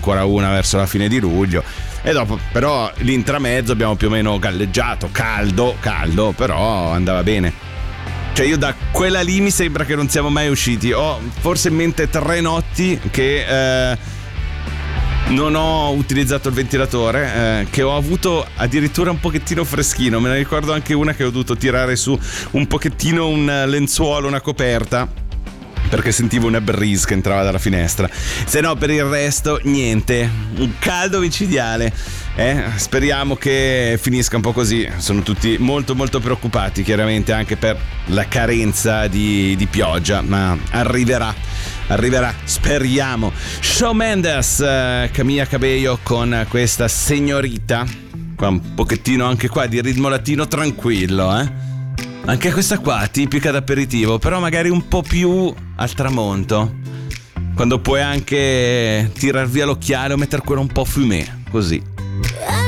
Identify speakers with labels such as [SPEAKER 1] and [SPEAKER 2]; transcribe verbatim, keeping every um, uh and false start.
[SPEAKER 1] ancora una verso la fine di luglio e dopo però l'intramezzo abbiamo più o meno galleggiato, caldo, caldo, però andava bene. Cioè io da quella lì mi sembra che non siamo mai usciti. Ho forse in mente tre notti che eh, non ho utilizzato il ventilatore, eh, che ho avuto addirittura un pochettino freschino. Me ne ricordo anche una che ho dovuto tirare su un pochettino un lenzuolo, una coperta, perché sentivo una breeze che entrava dalla finestra. Se no, per il resto niente, un caldo micidiale. Eh? Speriamo che finisca un po' così. Sono tutti molto molto preoccupati, chiaramente, anche per la carenza di, di pioggia, ma arriverà, arriverà, speriamo. Shawn Mendes, eh, Camilla Cabello con questa Signorita, qua un pochettino anche qua di ritmo latino tranquillo, eh? Anche questa qua tipica d'aperitivo, però magari un po' più al tramonto, quando puoi anche tirar via l'occhiale o mettere quello un po' fumé, così.